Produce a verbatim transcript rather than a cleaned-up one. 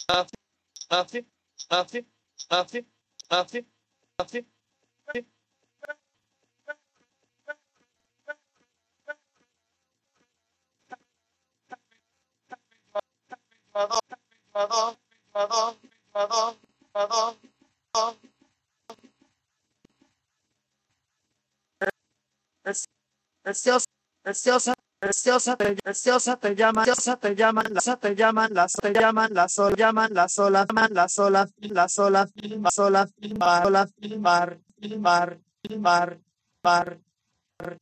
así, así, así, así, así. Preciosa, preciosa, preciosa, te, preciosa te llaman, preciosa te llaman, las te llaman, las te llaman, las sol, llaman, las olas, las olas, las olas, las olas, mar, mar, mar, mar, mar.